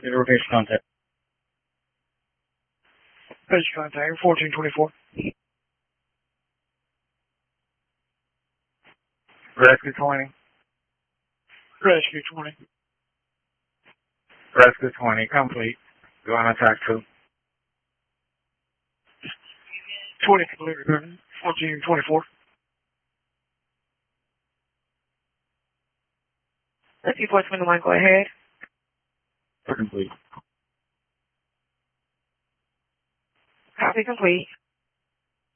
Reverse contact. Base contact, 1424. Rescue 20. Rescue 20. Rescue 20, complete. Go on attack 2. 20 completed, 1424. Rescue 421, go ahead. Complete. Copy complete.